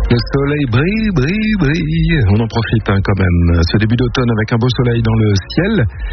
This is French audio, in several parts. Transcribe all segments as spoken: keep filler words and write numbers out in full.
Le soleil brille, brille, brille. On en profite hein, quand même. Ce début d'automne avec un beau soleil dans le ciel.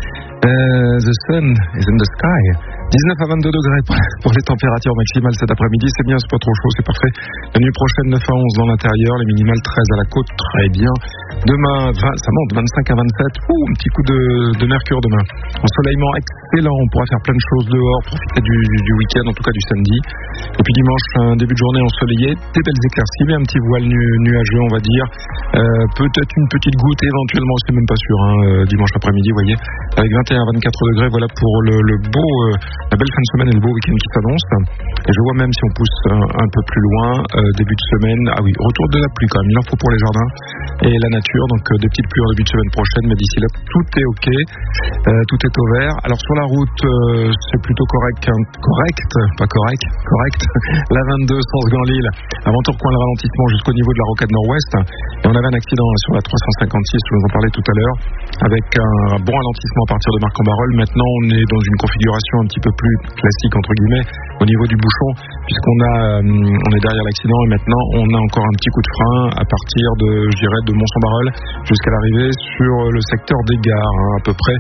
Uh, the sun is in the sky. dix-neuf à vingt-deux degrés pour les températures maximales cet après-midi. C'est bien, c'est pas trop chaud, c'est parfait. La nuit prochaine, neuf à onze dans l'intérieur. Les minimales treize à la côte, très bien. Demain, vingt, ça monte, vingt-cinq à vingt-sept. Ouh, un petit coup de, de mercure demain. Ensoleillement excellent. On pourra faire plein de choses dehors, profiter du, du week-end, en tout cas du samedi. Et puis dimanche, un début de journée ensoleillé, des belles éclaircies, mais un petit voile nu, nuageux, on va dire. Euh, peut-être une petite goutte éventuellement, c'est même pas sûr, hein, dimanche après-midi, vous voyez. Avec vingt et un à vingt-quatre degrés, voilà pour le, le beau, euh, la belle fin de semaine et le beau week-end qui s'annonce. Et je vois même si on pousse un, un peu plus loin, euh, début de semaine, ah oui, retour de la pluie quand même, il en faut pour les jardins et la nature, donc euh, des petites pluies en début de semaine prochaine, mais d'ici là, tout est ok, euh, tout est au vert. Alors sur la route, euh, c'est plutôt correct, hein, correct, pas correct, correct, la vingt-deux, sens Gand-Lille, avant tout coin le ralentissement jusqu'au niveau de la rocade nord-ouest, et on avait un accident sur la trois cent cinquante-six, je vous en parlais tout à l'heure, avec un bon ralentissement à partir de Marc-en-Barœul. Maintenant, on est dans une configuration un petit peu plus classique, entre guillemets, au niveau du bouchon, puisqu'on a, euh, on est derrière l'accident et maintenant, on a encore un petit coup de frein à partir de, je dirais, de Mont-Saint-Barœul jusqu'à l'arrivée sur le secteur des gares, hein, à peu près,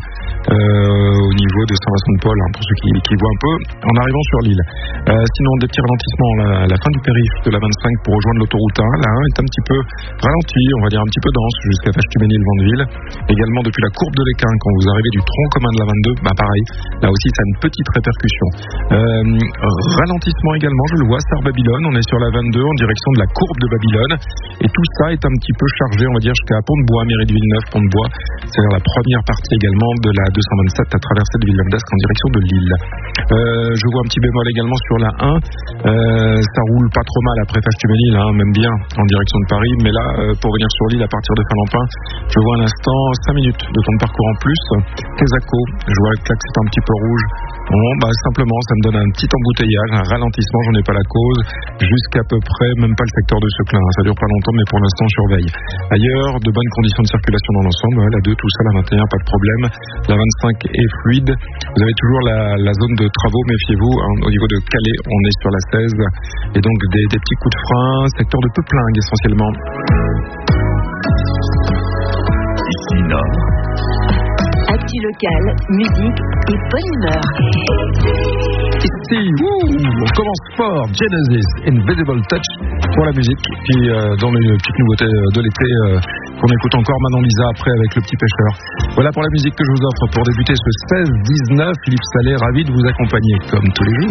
euh, au niveau de Saint-Vincent-de-Paul, hein, pour ceux qui, qui voient un peu, en arrivant sur l'île. Euh, sinon, des petits ralentissements à la, la fin du périph' de la vingt-cinq pour rejoindre l'autoroute un. La un est un petit peu ralenti, on va dire un petit peu dense, jusqu'à Fâche-Tuménil-Vandeville. Également, depuis la courbe de l'Équin, quand vous arrivez du tronc commun de la vingt-deux, bah pareil, là aussi, ça a une petite répercussion. Euh, ralentissement également, je le vois, Sarre-Babylone, on est sur la vingt-deux en direction de la courbe de Babylone. Et tout ça est un petit peu chargé, on va dire, jusqu'à Pont-de-Bois, mairie de Villeneuve, Pont-de-Bois. C'est-à-dire la première partie également de la deux cent vingt-sept à traverser de Villeneuve-d'Ascq en direction de Lille. Euh, je vois un petit bémol également sur la un. Euh, ça roule pas trop mal après Fâche-Tuménil, hein, même bien en direction de Paris. Mais là, euh, pour venir sur Lille à partir de Finlampin, je vois un instant cinq minutes de temps de parcours en plus. Quesaco, je vois que c'est un petit peu rouge. Bon, bah simplement, ça me donne un petit embouteillage, un ralentissement, j'en ai pas la cause, jusqu'à peu près, même pas le secteur de Seclin. Ça dure pas longtemps, mais pour l'instant, je surveille. Ailleurs, de bonnes conditions de circulation dans l'ensemble. La deux, tout ça, la vingt et un, pas de problème. La vingt-cinq est fluide. Vous avez toujours la, la zone de travaux, méfiez-vous. Hein, au niveau de Calais, on est sur la seize. Et donc, des, des petits coups de frein, secteur de Peuplingue essentiellement. Ici, Nord. Actu local, musique et bonne humeur. Ici, ouh, on commence fort. Genesis, Invisible Touch pour la musique. Puis euh, dans les petites nouveautés de l'été euh, qu'on écoute encore, Manon Lisa après avec Le Petit Pêcheur. Voilà pour la musique que je vous offre pour débuter ce seize dix-neuf. Philippe Sallet, ravi de vous accompagner comme tous les jours.